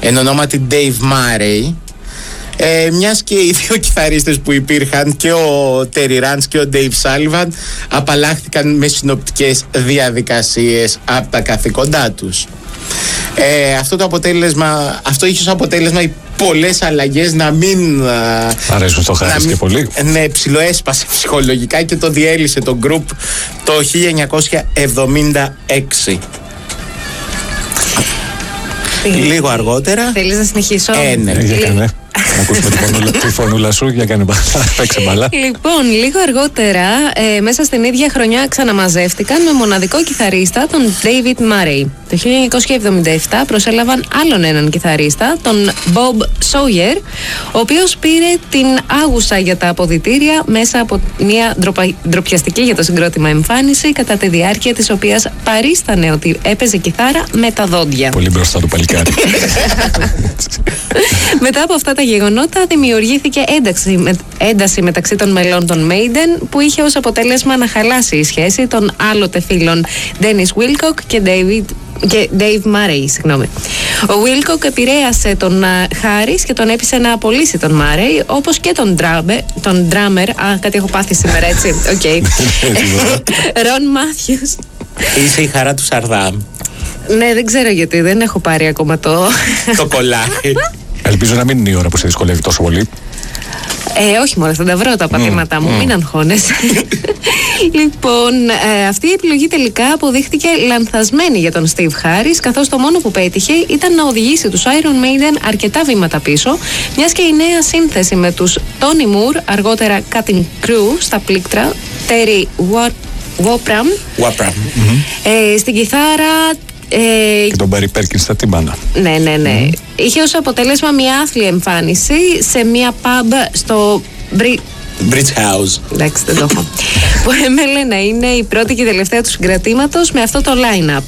εν ονόματι Dave Murray. Μιας και οι δύο κιθαρίστες που υπήρχαν, και ο Terry Ranch και ο Dave Sullivan, απαλλάχθηκαν με συνοπτικές διαδικασίες από τα καθήκοντά τους. Αυτό είχε ως αποτέλεσμα οι πολλές αλλαγές να μην αρέσουν στο Χάρις και πολύ. Ναι, ψιλοέσπασε ψυχολογικά και το διέλυσε το group το 1976. Λίγο αργότερα. Θέλεις να συνεχίσω? Ναι. Να ακούσουμε τη φωνούλα σου, για κάνε παίξε μπαλά. Λοιπόν, λίγο αργότερα, μέσα στην ίδια χρονιά ξαναμαζεύτηκαν με μοναδικό κιθαρίστα, τον David Murray. Το 1977 προσέλαβαν άλλον έναν κιθαρίστα, τον Bob Sawyer, ο οποίος πήρε την άγουσα για τα αποδυτήρια μέσα από μια ντροπιαστική για το συγκρότημα εμφάνιση, κατά τη διάρκεια της οποίας παρίστανε ότι έπαιζε κιθάρα με τα δόντια. Πολύ μπροστά του παλικάρι. Μετά από αυτά τα γεγονότα δημιουργήθηκε ένταση μεταξύ των μελών των Maiden, που είχε ως αποτέλεσμα να χαλάσει η σχέση των άλλοτε φίλων Dennis Wilcock και Dave Murray. Ο Wilcock επηρέασε τον Harris και τον έπεισε να απολύσει τον Murray, όπως και τον drummer. Κάτι έχω πάθει σήμερα, έτσι. Ron Matthews. Είσαι η χαρά του Σαρδάμ. Ναι, δεν ξέρω γιατί, δεν έχω πάρει ακόμα το κολλάκι. Ελπίζω να μην είναι η ώρα που σε δυσκολεύει τόσο πολύ. Όχι μόνο, θα τα βρω τα πατήματά μου, μην αγχώνεσαι. Λοιπόν, αυτή η επιλογή τελικά αποδείχτηκε λανθασμένη για τον Steve Harris, καθώς το μόνο που πέτυχε ήταν να οδηγήσει τους Iron Maiden αρκετά βήματα πίσω, μιας και η νέα σύνθεση με τους Tony Moore, αργότερα Cutting Crew στα πλήκτρα, Terry Wopram στην κιθάρα, και τον Barry Perkins στα τύμπανα. Ναι. Είχε ως αποτέλεσμα μια άθλια εμφάνιση σε μια pub στο Bridge House. Εντάξει, δεν το έχω. Που έμελε να είναι η πρώτη και τελευταία του συγκρατήματος με αυτό το line-up.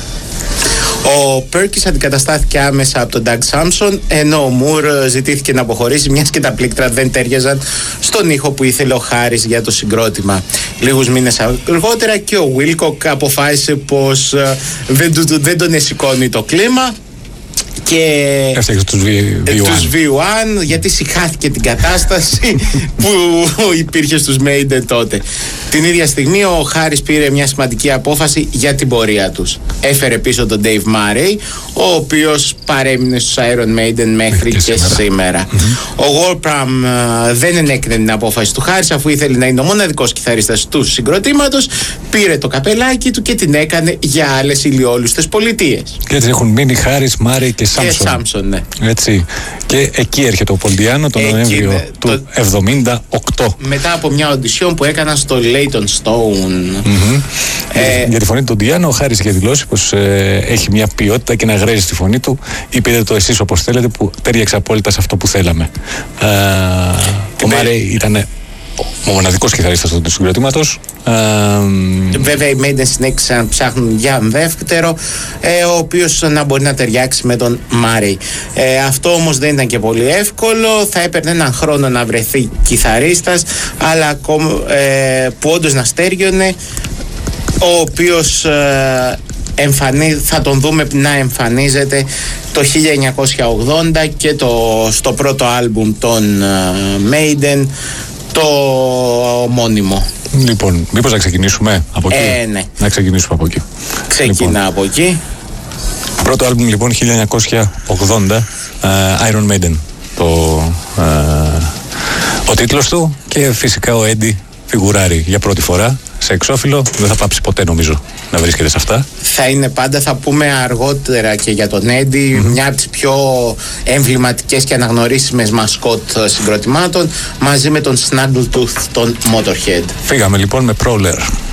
Ο Perkins αντικαταστάθηκε άμεσα από τον Doug Sampson, ενώ ο Moore ζητήθηκε να αποχωρήσει, μιας και τα πλήκτρα δεν τέριαζαν στον ήχο που ήθελε ο Harris για το συγκρότημα. Λίγους μήνες αργότερα και ο Wilcock αποφάσισε πως δεν τον εσηκώνει το κλίμα και έφτιαξε τους V1, γιατί συχάθηκε την κατάσταση που υπήρχε στους Maiden τότε. Την ίδια στιγμή ο Χάρις πήρε μια σημαντική απόφαση για την πορεία τους. Έφερε πίσω τον Dave Murray, ο οποίος παρέμεινε στους Iron Maiden μέχρι και σήμερα. Ο Wopram δεν ενέκρινε την απόφαση του Χάρις, αφού ήθελε να είναι ο μοναδικός κιθαρίστας του συγκροτήματος. Πήρε το καπελάκι του και την έκανε για άλλες ηλιόλουστες πολιτείες. Και έτσι έχουν μείνει Χάρις, Murray και Sampson. Ναι. Έτσι. Και εκεί έρχεται ο Ποντιάνο τον Νοέμβριο του 1978. Μετά από μια οντισιόν που έκανα στο Leyton Stone. Για τη φωνή του Ποντιάνο, ο Χάρης είχε δηλώσει πως έχει μια ποιότητα και να γρέζει στη φωνή του. Είπετε το εσείς όπως θέλετε, που τέριαξε απόλυτα σε αυτό που θέλαμε. Ο Murray ήταν ο μοναδικός κιθαρίστας του συγκροτήματος. Βέβαια οι Maiden συνέχισαν να ψάχνουν για δεύτερο, ο οποίος να μπορεί να ταιριάξει με τον Murray. Αυτό όμως δεν ήταν και πολύ εύκολο. Θα έπαιρνε έναν χρόνο να βρεθεί κιθαρίστας, αλλά ακόμα που όντως να στέριωνε, ο οποίος θα τον δούμε να εμφανίζεται το 1980 και στο πρώτο άλμπουμ των Maiden, το μόνιμο. Λοιπόν, μήπως να ξεκινήσουμε από εκεί? Ναι. Να ξεκινήσουμε από εκεί. Ξεκινά από εκεί. Πρώτο άλμπουμ λοιπόν 1980, Iron Maiden ο τίτλος του, και φυσικά ο Eddie φιγουράρει για πρώτη φορά σε εξώφυλλο. Δεν θα πάψει ποτέ νομίζω να βρίσκεται σε αυτά. Θα είναι πάντα, θα πούμε αργότερα και για τον Eddie, μια από τις πιο εμβληματικές και αναγνωρίσιμες μασκότ συγκροτημάτων, μαζί με τον Snaggletooth, τον Motorhead. Φύγαμε λοιπόν με Prowler.